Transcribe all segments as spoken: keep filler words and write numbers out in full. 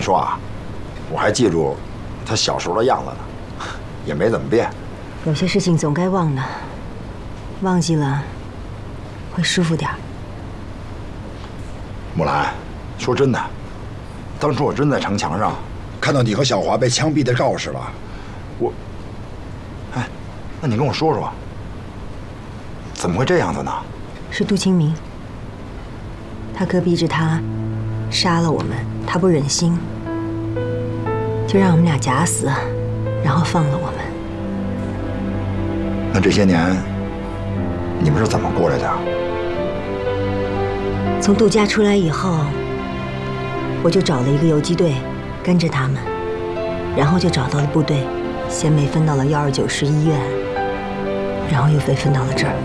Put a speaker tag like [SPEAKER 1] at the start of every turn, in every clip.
[SPEAKER 1] 说啊，我还记住他小时候的样子呢，也没怎么变。
[SPEAKER 2] 有些事情总该忘的，忘记了会舒服点儿。
[SPEAKER 1] 木兰，说真的，当初我真在城墙上看到你和小华被枪毙的告示了，我，哎，那你跟我说说，怎么会这样子呢？
[SPEAKER 2] 是杜清明，他哥逼着他杀了我们，他不忍心，就让我们俩假死，然后放了我们。
[SPEAKER 1] 那这些年你们是怎么过来的？
[SPEAKER 2] 从杜家出来以后，我就找了一个游击队，跟着他们，然后就找到了部队，先被分到了幺二九师医院，然后又被分到了这儿。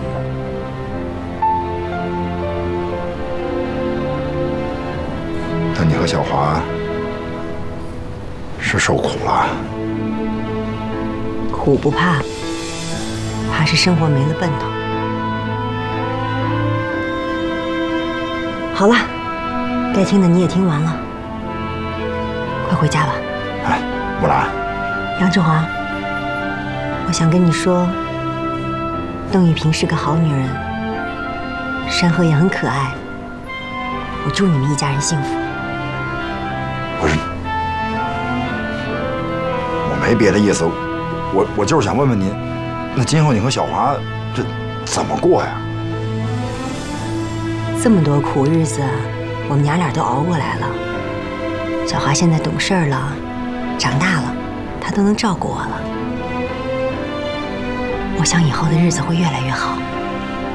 [SPEAKER 1] 那你和小华是受苦了？
[SPEAKER 2] 苦不怕，怕是生活没了奔头。好了，该听的你也听完了，快回家吧。
[SPEAKER 1] 哎，木兰，
[SPEAKER 2] 杨志华，我想跟你说，邓玉萍是个好女人，山河也很可爱。我祝你们一家人幸福。
[SPEAKER 1] 不是，我没别的意思，我我就是想问问你，那今后你和小华这怎么过呀？
[SPEAKER 2] 这么多苦日子，我们娘俩都熬过来了。小华现在懂事了，长大了，她都能照顾我了。我想以后的日子会越来越好。